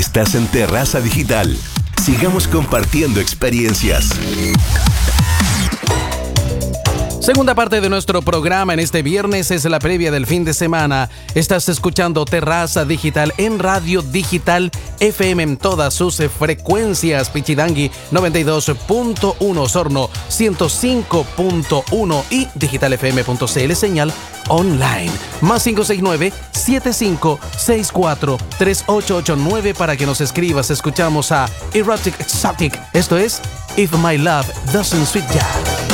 Estás en Terraza Digital. Sigamos compartiendo experiencias. Segunda parte de nuestro programa en este viernes es la previa del fin de semana. Estás escuchando Terraza Digital en Radio Digital FM en todas sus frecuencias. Pichidangui 92.1, Osorno 105.1 y digitalfm.cl, señal online. Más 569-7564-3889 para que nos escribas. Escuchamos a Erotic Exotic. Esto es If My Love Doesn't Sweet Ya.